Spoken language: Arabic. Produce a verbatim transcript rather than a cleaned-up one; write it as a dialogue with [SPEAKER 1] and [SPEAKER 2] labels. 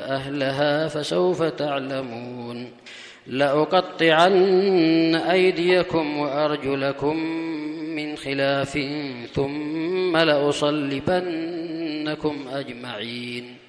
[SPEAKER 1] أهلها فسوف تعلمون لأقطعن أيديكم وأرجلكم من خلاف ثم لأصلبنكم أجمعين